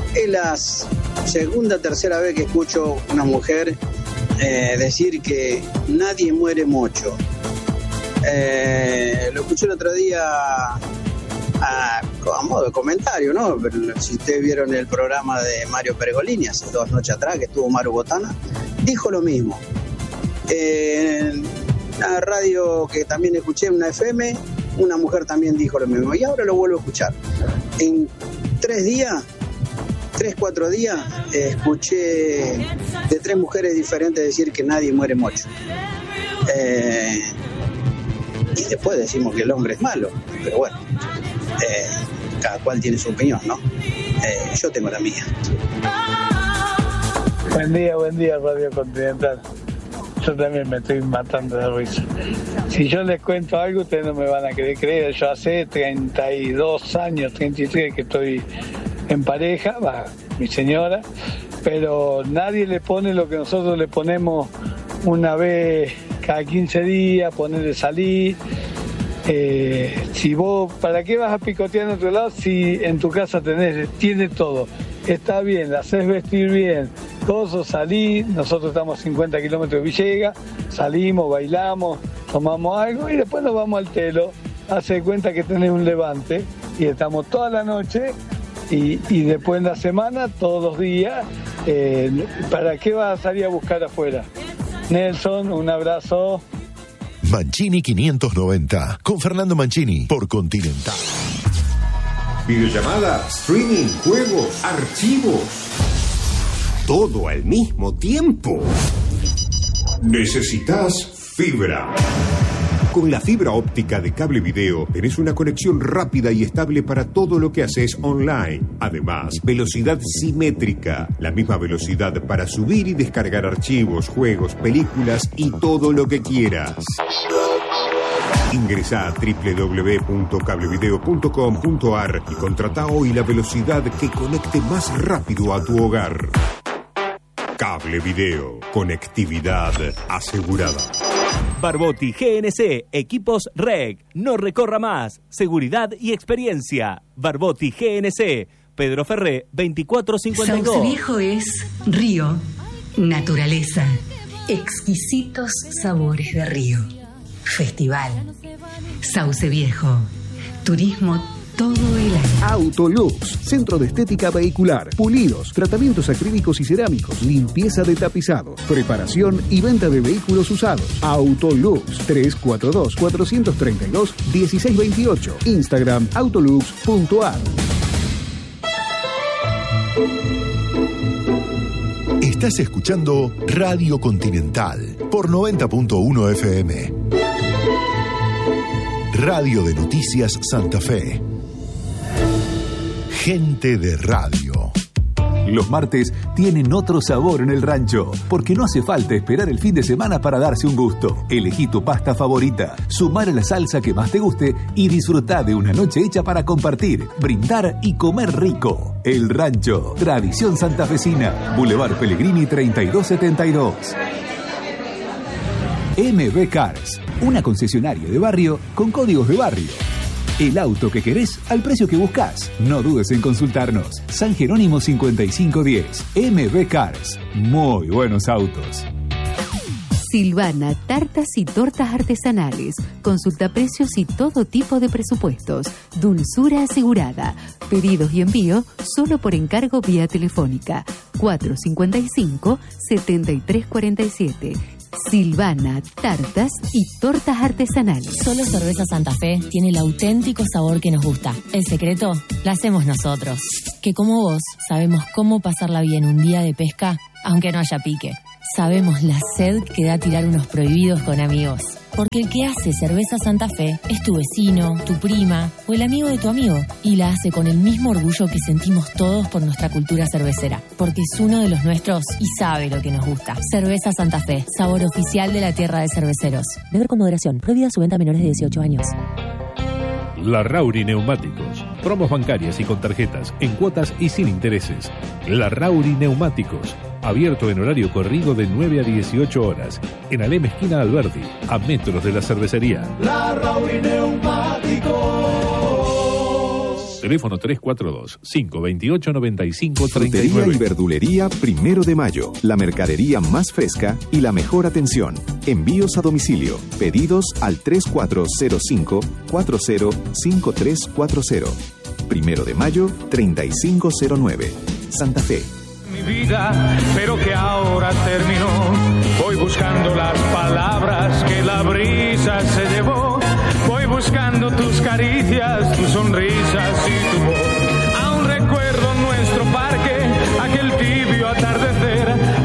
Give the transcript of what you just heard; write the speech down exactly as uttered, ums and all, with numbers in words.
Es la segunda, tercera vez que escucho una mujer eh, decir que nadie muere mucho. Eh, lo escuché el otro día a, a modo de comentario, ¿no? Pero si ustedes vieron el programa de Mario Pergolini hace dos noches atrás, que estuvo Maru Botana, dijo lo mismo. Eh, en una radio que también escuché, una F M, una mujer también dijo lo mismo. Y ahora lo vuelvo a escuchar. En tres días, tres, cuatro días, eh, escuché de tres mujeres diferentes decir que nadie muere mucho. Eh, y después decimos que el hombre es malo. Pero bueno, eh, cada cual tiene su opinión, ¿no? Eh, yo tengo la mía. Buen día, buen día, Radio Continental. Yo también me estoy matando de risa. Si yo les cuento algo, ustedes no me van a querer creer. Yo hace treinta y dos años, treinta y tres que estoy en pareja, va, mi señora, pero nadie le pone lo que nosotros le ponemos una vez cada quince días, ponerle salir. Eh, si vos, ¿para qué vas a picotear en otro lado si en tu casa tenés, tiene todo? Está bien, la haces vestir bien, todo, salí, nosotros estamos a cincuenta kilómetros de Villegas, salimos, bailamos, tomamos algo y después nos vamos al telo, hace cuenta que tenés un levante y estamos toda la noche y, y después en la semana, todos los días, eh, ¿para qué vas a salir a buscar afuera? Nelson, un abrazo. Mancini quinientos noventa, con Fernando Mancini, por Continental. Videollamada, streaming, juegos, archivos. Todo al mismo tiempo. Necesitas fibra. Con la fibra óptica de Cable Video tenés una conexión rápida y estable para todo lo que haces online. Además, velocidad simétrica, la misma velocidad para subir y descargar archivos, juegos, películas y todo lo que quieras. Ingresá a doble u doble u doble u punto cablevideo punto com punto a r y contratá hoy la velocidad que conecte más rápido a tu hogar. Cable Video, conectividad asegurada. Barbotti G N C, equipos R E C, no recorra más, seguridad y experiencia. Barbotti G N C, Pedro Ferré, veinticuatro cincuenta y dos. Sauce Viejo es río, naturaleza, exquisitos sabores de río, festival. Sauce Viejo, turismo todo el año. Autolux, centro de estética vehicular, pulidos, tratamientos acrílicos y cerámicos, limpieza de tapizados, preparación y venta de vehículos usados. Autolux, tres cuatro dos, cuatro tres dos, uno seis dos ocho. Instagram, autolux punto a r. Estás escuchando Radio Continental por noventa punto uno F M. Radio de Noticias Santa Fe. Gente de radio. Los martes tienen otro sabor en el rancho, porque no hace falta esperar el fin de semana para darse un gusto. Elegí tu pasta favorita, sumar a la salsa que más te guste y disfrutá de una noche hecha para compartir, brindar y comer rico. El Rancho, tradición santafesina, Boulevard Pellegrini treinta y dos setenta y dos. M B Cars, una concesionaria de barrio con códigos de barrio. El auto que querés al precio que buscas. No dudes en consultarnos. San Jerónimo cincuenta y cinco diez. M B Cars. Muy buenos autos. Silvana, tartas y tortas artesanales. Consulta precios y todo tipo de presupuestos. Dulzura asegurada. Pedidos y envío solo por encargo vía telefónica. cuatro cincuenta y cinco, setenta y tres cuarenta y siete. Silvana, tartas y tortas artesanales. Solo Cerveza Santa Fe tiene el auténtico sabor que nos gusta. El secreto lo hacemos nosotros, que como vos sabemos cómo pasarla bien un día de pesca, aunque no haya pique. Sabemos la sed que da tirar unos prohibidos con amigos. Porque el que hace Cerveza Santa Fe es tu vecino, tu prima o el amigo de tu amigo. Y la hace con el mismo orgullo que sentimos todos por nuestra cultura cervecera. Porque es uno de los nuestros y sabe lo que nos gusta. Cerveza Santa Fe, sabor oficial de la tierra de cerveceros. Beber con moderación. Prohibida su venta a menores de dieciocho años. Larrauri Neumáticos. Promos bancarias y con tarjetas, en cuotas y sin intereses. Larrauri Neumáticos. Abierto en horario corrido de nueve a dieciocho horas. En Alem esquina Alberdi, a metros de la cervecería. Larrauri Neumáticos. Teléfono tres cuatro dos, cinco dos ocho, nueve cinco tres Frutería nueve. y verdulería Primero de Mayo. La mercadería más fresca y la mejor atención. Envíos a domicilio. Pedidos al tres cuatro cero cinco, cuatro cero cinco tres cuatro cero. Primero de Mayo, treinta y cinco cero nueve. Santa Fe. Mi vida, pero que ahora terminó. Voy buscando las palabras que la brisa se llevó. Voy buscando tus caricias, tus sonrisas y tu voz. Aún recuerdo nuestro parque, aquel tibio atardecer.